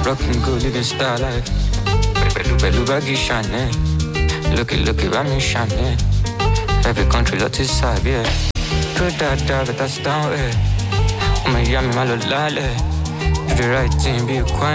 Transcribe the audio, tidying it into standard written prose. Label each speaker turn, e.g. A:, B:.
A: Rockin' good, living style life. Pẹ̀lú baggy Chanel. Look it, bá mi Chanel. Every country lọ ti sáàbí ẹ̀. Dúró dáadáa, better sit down ẹ̀. Ọmọ ìyá mi máa lọ lálẹ́. Do the right thing, be a quiet.